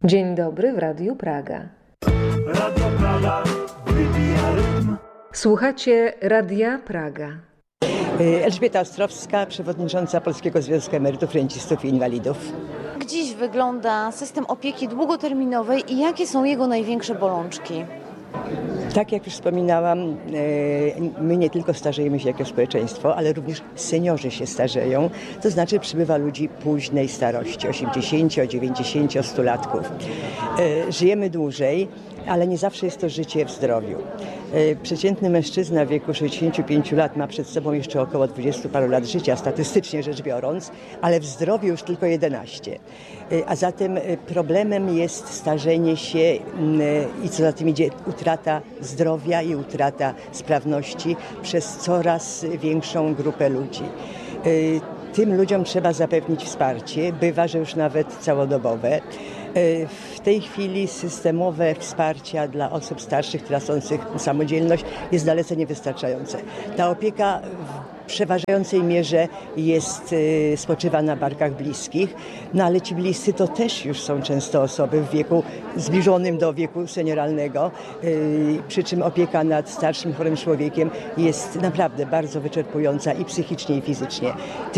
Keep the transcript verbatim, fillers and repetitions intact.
Dzień dobry w Radiu Praga. Radio Praga wybija rytm. Słuchacie Radia Praga. Elżbieta Ostrowska, przewodnicząca Polskiego Związku Emerytów, Rencistów i Inwalidów. Jak dziś wygląda system opieki długoterminowej i jakie są jego największe bolączki? Tak jak już wspominałam, my nie tylko starzejemy się jako społeczeństwo, ale również seniorzy się starzeją, to znaczy przybywa ludzi późnej starości, osiemdziesięcio, dziewięćdziesięcio, stulatków. Żyjemy dłużej, ale nie zawsze jest to życie w zdrowiu. Przeciętny mężczyzna w wieku sześćdziesięciu pięciu lat ma przed sobą jeszcze około dwudziestu paru lat życia, statystycznie rzecz biorąc, ale w zdrowiu już tylko jedenaście. A zatem problemem jest starzenie się i co za tym idzie utrata zdrowia i utrata sprawności przez coraz większą grupę ludzi. Tym ludziom trzeba zapewnić wsparcie, bywa, że już nawet całodobowe. W tej chwili systemowe wsparcia dla osób starszych tracących samodzielność jest dalece niewystarczające. Ta opieka w przeważającej mierze jest, spoczywa na barkach bliskich, no ale ci bliscy to też już są często osoby w wieku zbliżonym do wieku senioralnego, przy czym opieka nad starszym chorym człowiekiem jest naprawdę bardzo wyczerpująca i psychicznie, i fizycznie.